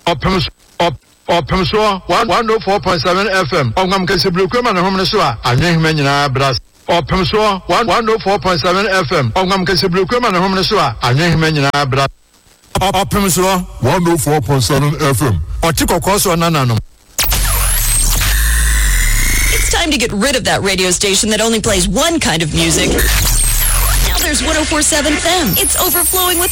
Opemso 104.7 FM. Ongam kese blukema na homne so a anwehme nyina bras. Opemso 104.7 FM. Ongam kese blukema na homne so a anwehme nyina bras. Opemso 104.7 FM. Otikoko so nanano. It's time to get rid of that radio station that only plays one kind of music. Now there's 104.7 FM. It's overflowing with